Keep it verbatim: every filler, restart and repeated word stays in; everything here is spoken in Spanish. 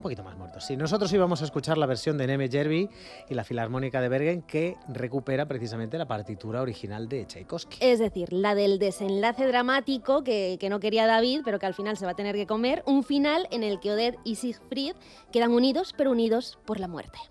Un poquito más muertos. Sí, nosotros íbamos a escuchar la versión de Neme Järvi y la Filarmónica de Bergen, que recupera precisamente la partitura original de Tchaikovsky. Es decir, la del desenlace dramático que, que no quería David, pero que al final se va a tener que comer, un final en el que Odette y Siegfried quedan unidos, pero unidos por la muerte.